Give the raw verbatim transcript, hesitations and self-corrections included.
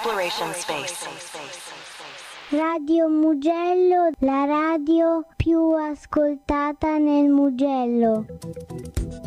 Exploration Space. Radio Mugello, la radio più ascoltata nel Mugello.